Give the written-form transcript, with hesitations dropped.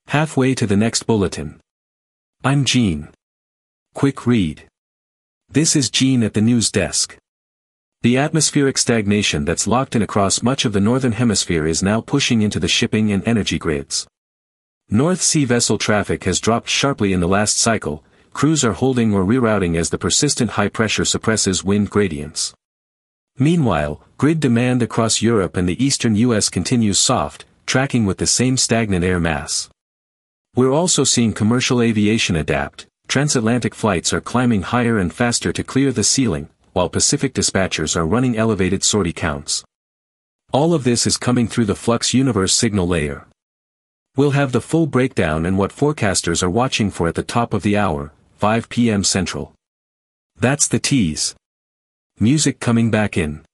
Halfway to the next bulletin. I'm Gene. Quick read. This is Gene at the news desk. The atmospheric stagnation that's locked in across much of the northern hemisphere is now pushing into the shipping and energy grids. North Sea vessel traffic has dropped sharply in the last cycle, crews are holding or rerouting as the persistent high pressure suppresses wind gradients. Meanwhile, grid demand across Europe and the eastern US continues soft, tracking with the same stagnant air mass. We're also seeing commercial aviation adapt. Transatlantic flights are climbing higher and faster to clear the ceiling, while Pacific dispatchers are running elevated sortie counts. All of this is coming through the Flux Universe signal layer. We'll have the full breakdown and what forecasters are watching for at the top of the hour, 5 p.m. Central. That's the tease. Music coming back in.